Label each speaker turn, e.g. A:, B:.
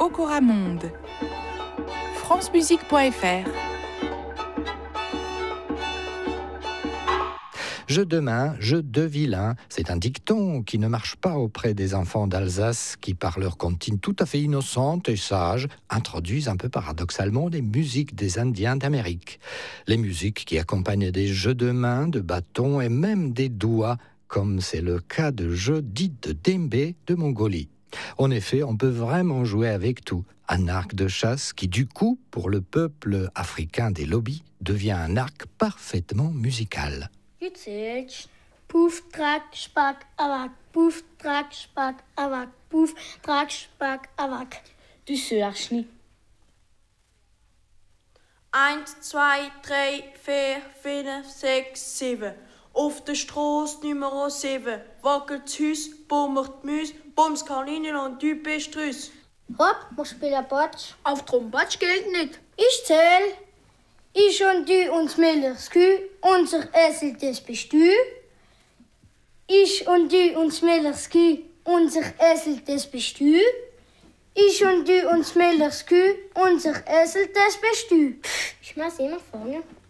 A: Okoramonde. francemusique.fr.
B: Jeu de main, jeu de vilain, c'est un dicton qui ne marche pas auprès des enfants d'Alsace qui, par leur comptine tout à fait innocente et sage, introduisent un peu paradoxalement les musiques des Indiens d'Amérique. Les musiques qui accompagnent des jeux de main, de bâtons et même des doigts, comme c'est le cas de jeux dits de Djembé de Mongolie. En effet, on peut vraiment jouer avec tout. Un arc de chasse qui, du coup, pour le peuple africain des lobbies, devient un arc parfaitement musical.
C: Je zählst. Puff, Track, Spack, Awak. Puff, Track, Spack, Awak. Puff, Track, Spack, Awak. Du hörst nicht.
D: 1, 2, 3, 4, 5, 6, 7. Auf der Strasse Nummer 7 wackelt das Haus, bummert die Mäuse, bums Kaninchen und du bist raus.
C: Hopp, wir spielen Batsch.
E: Auf Trompatsch gilt nicht.
C: Ich zähl. Ich und du uns Millers Kühe, unser Esel, das bist du. Ich und du uns Millers Kühe, unser Esel, das bist du. Ich und du uns Millers Kühe, unser Esel, das bist du. Ich mach's immer vorne.